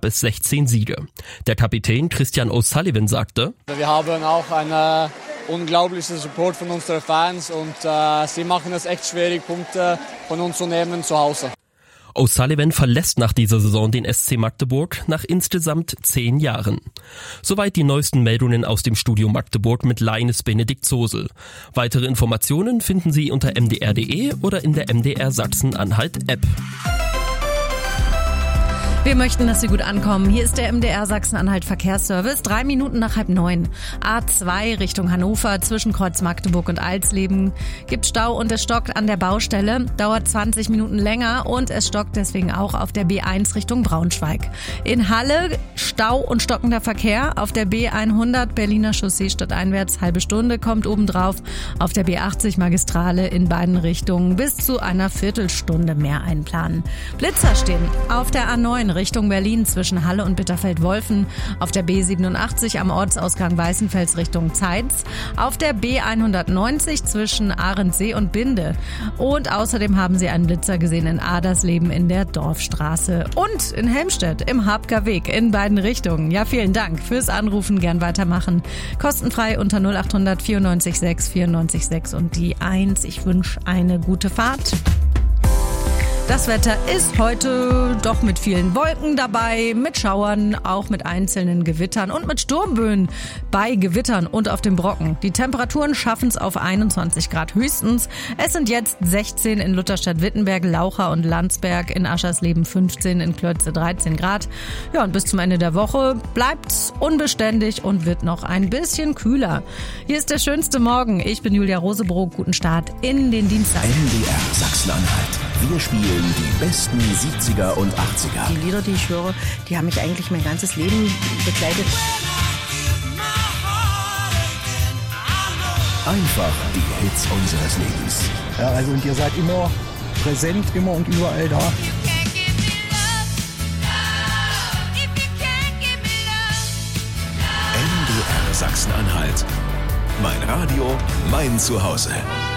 es 16 Siege. Der Kapitän Christian O'Sullivan sagte: Wir haben auch einen unglaublichen Support von unseren Fans und sie machen es echt schwierig, Punkte von uns zu nehmen zu Hause. O'Sullivan verlässt nach dieser Saison den SC Magdeburg nach insgesamt 10 Jahren. Soweit die neuesten Meldungen aus dem Studio Magdeburg mit Leines Benedikt Zosel. Weitere Informationen finden Sie unter mdr.de oder in der MDR Sachsen-Anhalt-App. Wir möchten, dass Sie gut ankommen. Hier ist der MDR Sachsen-Anhalt Verkehrsservice. 3 Minuten nach 8:30. A2 Richtung Hannover zwischen Kreuz Magdeburg und Alsleben. Gibt Stau und es stockt an der Baustelle. Dauert 20 Minuten länger und es stockt deswegen auch auf der B1 Richtung Braunschweig. In Halle Stau und stockender Verkehr. Auf der B100 Berliner Chaussee stadteinwärts halbe Stunde kommt obendrauf. Auf der B80 Magistrale in beiden Richtungen bis zu einer Viertelstunde mehr einplanen. Blitzer stehen auf der A9 Richtung Berlin zwischen Halle und Bitterfeld-Wolfen, auf der B87 am Ortsausgang Weißenfels Richtung Zeitz, auf der B190 zwischen Ahrensee und Binde. Und außerdem haben Sie einen Blitzer gesehen in Adersleben in der Dorfstraße und in Helmstedt im Habker Weg in beiden Richtungen. Ja, vielen Dank fürs Anrufen, gern weitermachen. Kostenfrei unter 0800 94 6 94 6 und die 1. Ich wünsche eine gute Fahrt. Das Wetter ist heute doch mit vielen Wolken dabei, mit Schauern, auch mit einzelnen Gewittern und mit Sturmböen bei Gewittern und auf dem Brocken. Die Temperaturen schaffen es auf 21 Grad höchstens. Es sind jetzt 16 in Lutherstadt-Wittenberg, Laucha und Landsberg, in Aschersleben 15, in Klötze 13 Grad. Ja, und bis zum Ende der Woche bleibt's unbeständig und wird noch ein bisschen kühler. Hier ist der schönste Morgen. Ich bin Julia Rosebrock. Guten Start in den Dienstag. MDR Sachsen-Anhalt. Wir spielen die besten 70er und 80er. Die Lieder, die ich höre, die haben mich eigentlich mein ganzes Leben begleitet. Einfach die Hits unseres Lebens. Ja, also und ihr seid immer präsent, immer und überall da. MDR Sachsen-Anhalt. Mein Radio, mein Zuhause.